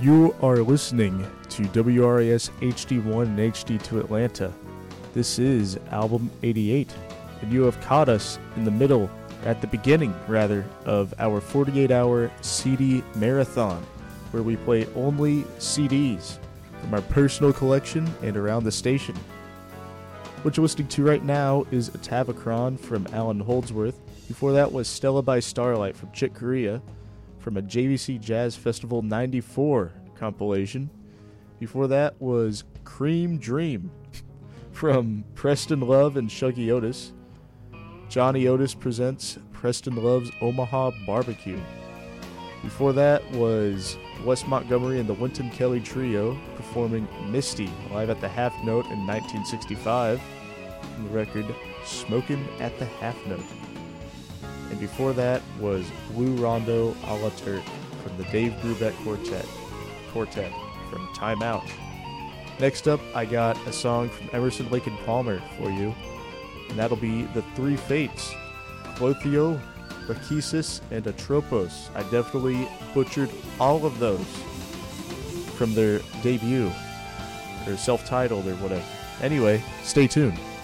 You are listening to WRAS HD1 and HD2 Atlanta. This is album 88, and you have caught us in the middle, at the beginning, rather, of our 48-hour CD marathon, where we play only CDs from our personal collection and around the station. What you're listening to right now is Atavachron from Alan Holdsworth. Before that was Stella by Starlight from Chick Corea, from a JVC Jazz Festival 94 compilation. Before that was Cream Dream from Preston Love and Shuggy Otis. Johnny Otis presents Preston Love's Omaha Barbecue. Before that was Wes Montgomery and the Wynton Kelly Trio performing Misty live at the Half Note in 1965 from the record Smokin' at the Half Note. And before that was Blue Rondo a la Turk from the Dave Brubeck Quartet from Time Out. Next up, I got a song from Emerson, Lake and Palmer for you, and that'll be The Three Fates, Clothio, Lachesis, and Atropos. I definitely butchered all of those from their debut, or self-titled or whatever. Anyway, stay tuned.